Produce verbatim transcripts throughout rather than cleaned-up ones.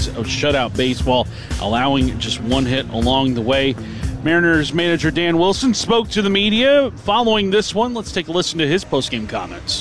of shutout baseball, allowing just one hit along the way. Mariners manager Dan Wilson spoke to the media following this one. Let's take a listen to his postgame comments.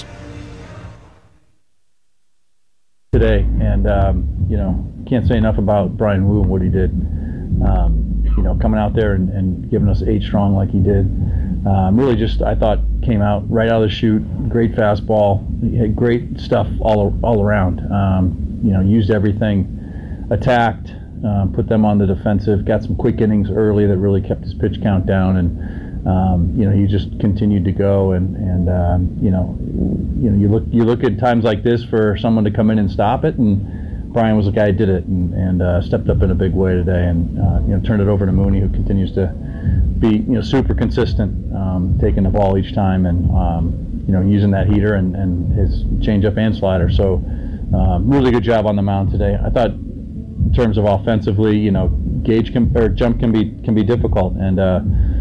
Today, and um, you know, can't say enough about Bryan Woo and what he did. Um, you know, coming out there and, and giving us eight strong like he did. Um, really just, I thought, came out right out of the chute. Great fastball. He had great stuff all all around. Um, you know, used everything. Attacked. Um, put them on the defensive. Got some quick innings early that really kept his pitch count down. And um, you know, he just continued to go. And and um, you know, you know, you look you look at times like this for someone to come in and stop it. And Bryan was the guy who did it and, and uh, stepped up in a big way today, and uh, you know, turned it over to Mooney, who continues to be you know super consistent, um, taking the ball each time, and um, you know using that heater and, and his changeup and slider. So um, really good job on the mound today. I thought in terms of offensively, you know, gauge can, or jump can be can be difficult, and uh,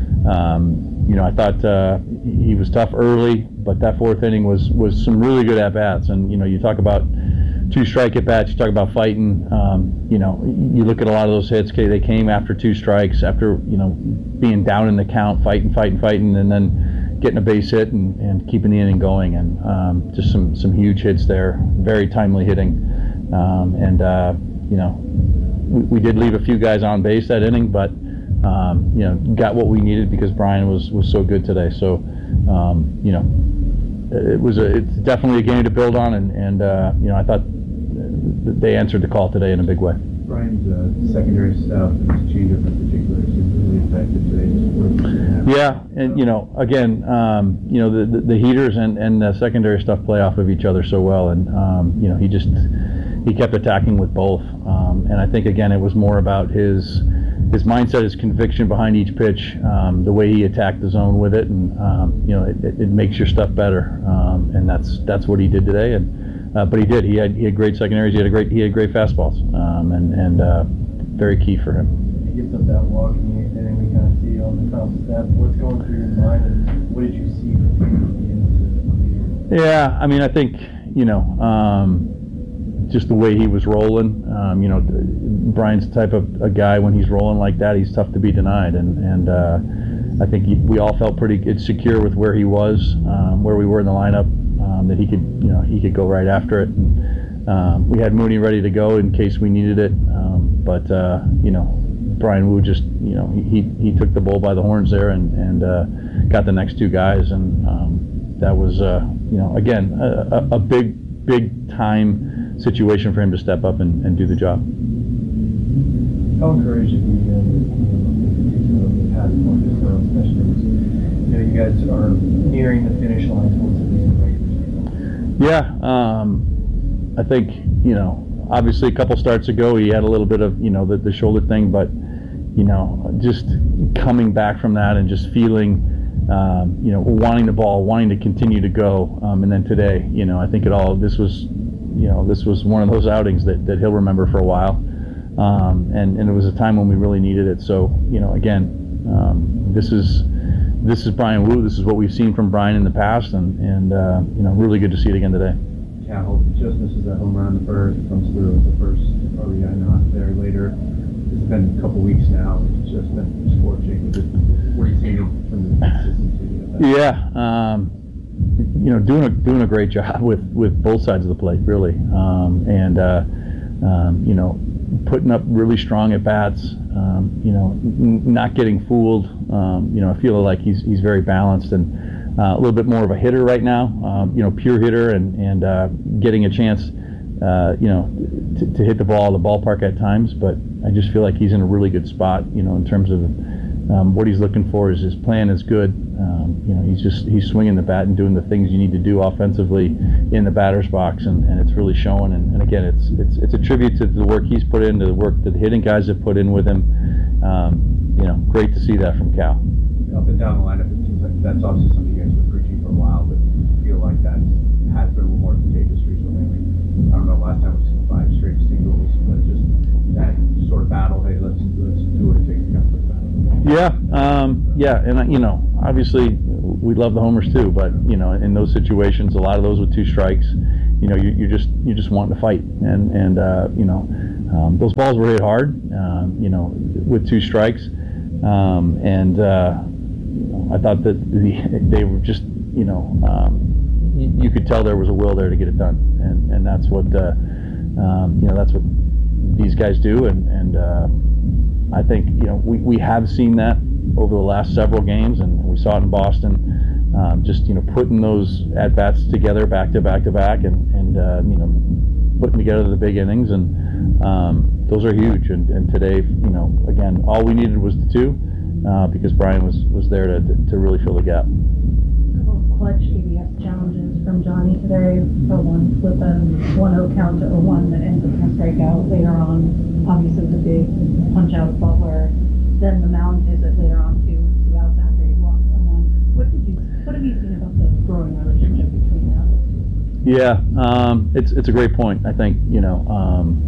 um, you know I thought uh, he was tough early, but that fourth inning was was some really good at bats, and you know you talk about two strike at bats, you talk about fighting, um, you know, you look at a lot of those hits, okay, they came after two strikes, after, you know, being down in the count, fighting, fighting, fighting, and then getting a base hit and, and keeping the inning going, and um, just some, some huge hits there, very timely hitting, um, and, uh, you know, we, we did leave a few guys on base that inning, but, um, you know, got what we needed because Bryan was, was so good today, so, um, you know, it was a, it's definitely a game to build on, and, and uh, you know, I thought they answered the call today in a big way. Bryan's uh, secondary stuff and his changeup in particular seemed really effective today. Yeah, and you know, again, um, you know, the, the the heaters and and the secondary stuff play off of each other so well, and um, you know, he just he kept attacking with both, um, and I think again it was more about his his mindset, his conviction behind each pitch, um, the way he attacked the zone with it, and um, you know, it, it, it makes your stuff better, um, and that's that's what he did today, and. Uh, but he did. He had he had great secondaries. He had a great he had great fastballs, um, and and uh, very key for him. He gives up that walk, and then we kind of see on the top step. What's going through your mind, and what did you see from him? Yeah, I mean, I think you know, um, just the way he was rolling. Um, you know, Bryan's the type of a guy when he's rolling like that, he's tough to be denied, and and uh, I think he, we all felt pretty secure with where he was, um, where we were in the lineup. Um, that he could, you know, he could go right after it. And, um, we had Mooney ready to go in case we needed it, um, but uh, you know, Bryan Woo just, you know, he, he took the bull by the horns there and and uh, got the next two guys, and um, that was, uh, you know, again a, a big big time situation for him to step up and, and do the job. How encouraged have you been in the past month, especially? You know, you guys are nearing the finish line towards the season break. Yeah, um, I think, you know, obviously a couple starts ago he had a little bit of, you know, the, the shoulder thing, but, you know, just coming back from that and just feeling, um, you know, wanting the ball, wanting to continue to go, um, and then today, you know, I think it all, this was, you know, this was one of those outings that, that he'll remember for a while, um, and, and it was a time when we really needed it, so, you know, again, um, this is, This is Bryan Woo. This is what we've seen from Bryan in the past, and, and uh, you know, really good to see it again today. Cal just misses a home run the first, comes through with the first R B I not there later. It's been a couple weeks now. It's just been scorching. What are you seeing from the consistency of that? Yeah, um, you know, doing a doing a great job with, with both sides of the plate, really, um, and uh, um, you know, putting up really strong at bats. Um, you know, n- not getting fooled. Um, you know, I feel like he's he's very balanced and uh, a little bit more of a hitter right now. Um, you know, pure hitter and and uh, getting a chance. Uh, you know, to, to hit the ball, the ballpark at times. But I just feel like he's in a really good spot. You know, in terms of um, what he's looking for. Is his plan is good. Um, you know, he's just he's swinging the bat and doing the things you need to do offensively in the batter's box, and, and it's really showing. And, and again, it's it's it's a tribute to the work he's put in, to the work that the hitting guys have put in with him. Um, you know, great to see that from Cal. Up and down the lineup, it seems like that's obviously something you guys have been preaching for a while, but you feel like that has been a little more contagious recently. I mean, I don't know, last time we seen five straight singles, but just that sort of battle. Hey, let's let's do what it takes to come to the battle. Yeah, um, yeah, and uh, you know, obviously we love the homers too, but you know, in those situations, a lot of those with two strikes, you know, you, you're just you're just wanting to fight, and and uh, you know, um, those balls were hit hard, um, you know, with two strikes, um, and uh, you know, I thought that the, they were just, you know, um, you, you could tell there was a will there to get it done, and and that's what uh, um, you know that's what these guys do, and and uh, I think you know we, we have seen that over the last several games, and we saw it in Boston. Um, just you know putting those at bats together back to back to back, and and uh, you know putting together the big innings, and um, those are huge. And, and today, you know, again, all we needed was the two, uh, because Brian was was there to to really fill the gap. Clutch A B S challenges from Johnny today, for one with a one oh count to oh one that ends up in a strikeout later on. Obviously the big punch out of Butler, then the mound visit later on too, two outs after he walked someone. What did you what have you seen about the growing relationship between them? Yeah, um, it's it's a great point. I think you know um,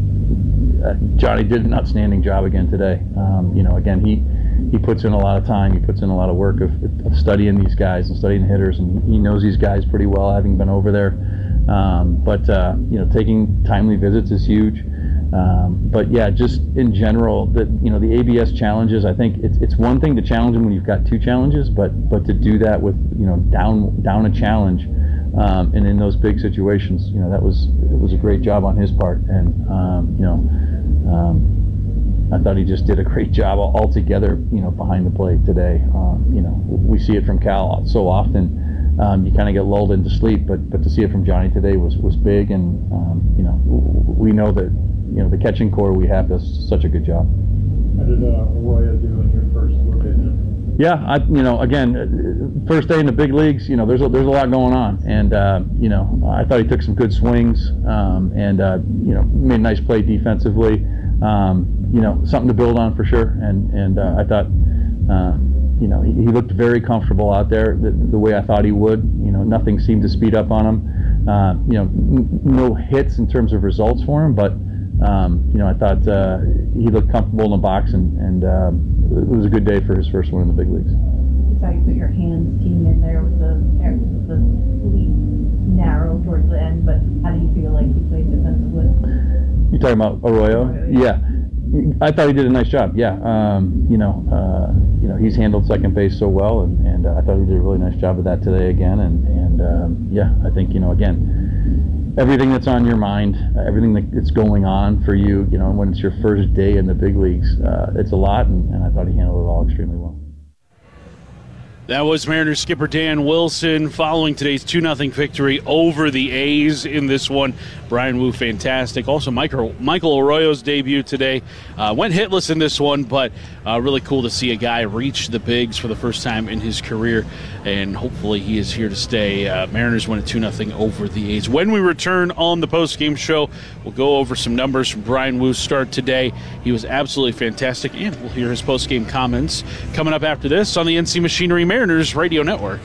uh, Johnny did an outstanding job again today. Um, you know, again he. He puts in a lot of time. He puts in a lot of work of, of studying these guys and studying hitters, and he knows these guys pretty well, having been over there. Um, but uh, you know, taking timely visits is huge. Um, but yeah, just in general, the you know the A B S challenges. I think it's it's one thing to challenge them when you've got two challenges, but but to do that with you know down down a challenge, um, and in those big situations, you know that was it was a great job on his part, and um, you know. Um, I thought he just did a great job altogether, you know, behind the plate today. Um, you know, we see it from Cal so often. Um, you kind of get lulled into sleep, but but to see it from Johnny today was was big, and um, you know, we know that you know the catching core we have does such a good job. How did uh, Arroyo do in your first look at him? Yeah, I you know again, first day in the big leagues, you know, there's a, there's a lot going on, and uh, you know, I thought he took some good swings, um, and uh, you know, made a nice play defensively. Um, you know, something to build on for sure. And and uh, I thought, uh, you know, he, he looked very comfortable out there the, the way I thought he would. You know, nothing seemed to speed up on him. Uh, you know, n- no hits in terms of results for him, but um, you know, I thought uh, he looked comfortable in the box, and and um, it was a good day for his first one in the big leagues. You saw you put your hands team in there with the the lead narrow towards the end, but how do you feel like he played defensively? You talking about Arroyo? Arroyo, yeah. yeah. I thought he did a nice job. Yeah, um, you know, uh, you know, he's handled second base so well, and, and uh, I thought he did a really nice job of that today again. And and um, yeah, I think you know, again, everything that's on your mind, uh, everything that's going on for you, you know, when it's your first day in the big leagues, uh, it's a lot, and, and I thought he handled it all extremely well. That was Mariners skipper Dan Wilson following today's two nothing victory over the A's in this one. Brian Wu, fantastic. Also, Michael, Michael Arroyo's debut today. Uh, went hitless in this one, but uh, really cool to see a guy reach the bigs for the first time in his career, and hopefully he is here to stay. Uh, Mariners win at two nothing over the A's. When we return on the postgame show, we'll go over some numbers from Brian Wu's start today. He was absolutely fantastic, and we'll hear his postgame comments coming up after this on the N C Machinery Mariners Radio Network.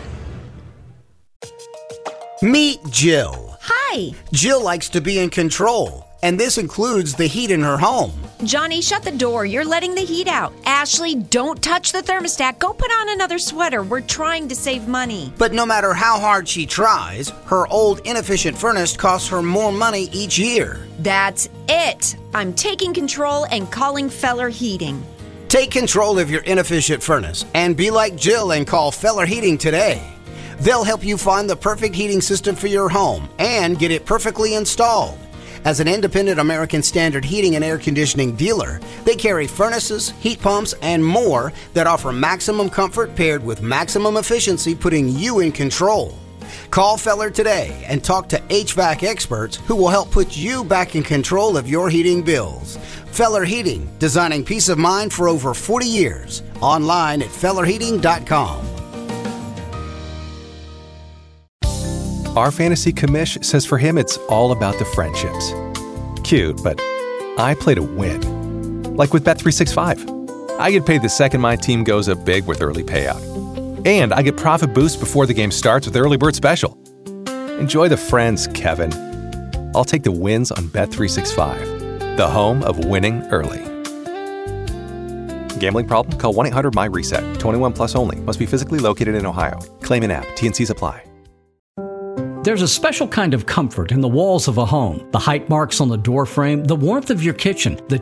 Meet Jill. Hi. Jill likes to be in control, and this includes the heat in her home. Johnny, shut the door. You're letting the heat out. Ashley, don't touch the thermostat. Go put on another sweater. We're trying to save money. But no matter how hard she tries, her old inefficient furnace costs her more money each year. That's it. I'm taking control and calling Feller Heating. Take control of your inefficient furnace and be like Jill and call Feller Heating today. They'll help you find the perfect heating system for your home and get it perfectly installed. As an independent American Standard heating and air conditioning dealer, they carry furnaces, heat pumps, and more that offer maximum comfort paired with maximum efficiency, putting you in control. Call Feller today and talk to H V A C experts who will help put you back in control of your heating bills. Feller Heating, designing peace of mind for over forty years. Online at feller heating dot com. Our fantasy commish says for him it's all about the friendships. Cute, but I play to win. Like with Bet three sixty-five. I get paid the second my team goes up big with early payout. And I get profit boost before the game starts with Early Bird Special. Enjoy the friends, Kevin. I'll take the wins on Bet three sixty-five, the home of winning early. Gambling problem? Call one eight hundred my reset. twenty-one plus only. Must be physically located in Ohio. Claim in app. T and C's apply. There's a special kind of comfort in the walls of a home, the height marks on the door frame, the warmth of your kitchen, the